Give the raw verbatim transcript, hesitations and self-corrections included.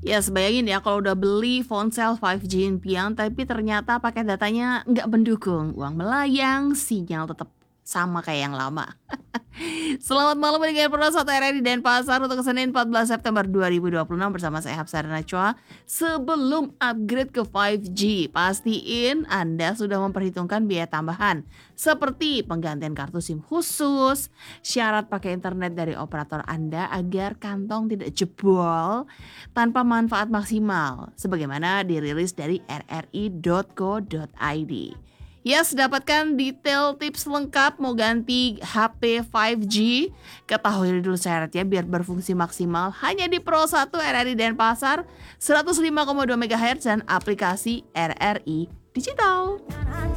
Yes, bayangin ya kalau udah beli ponsel lima G impian tapi ternyata paket datanya nggak mendukung. Uang melayang, sinyal tetap sama kayak yang lama. Selamat malam dengan Pro satu R R I Denpasar untuk Senin empat belas September dua ribu dua puluh enam bersama saya Hapsara Nachwa. Sebelum upgrade ke lima G, pastiin Anda sudah memperhitungkan biaya tambahan seperti penggantian kartu SIM khusus, syarat pakai internet dari operator Anda agar kantong tidak jebol tanpa manfaat maksimal sebagaimana dirilis dari r r i dot co dot i d. Yes, dapatkan detail tips lengkap mau ganti H P lima G. Ketahui dulu syaratnya biar berfungsi maksimal hanya di Pro satu R R I Denpasar seratus lima koma dua megahertz dan aplikasi R R I Digital.